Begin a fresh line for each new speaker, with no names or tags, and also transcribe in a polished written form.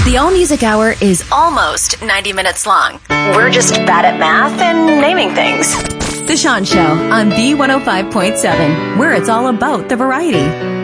The All Music Hour is almost 90 minutes long. We're just bad at math and naming things. The Sean Show on B105.7, where it's all about the variety.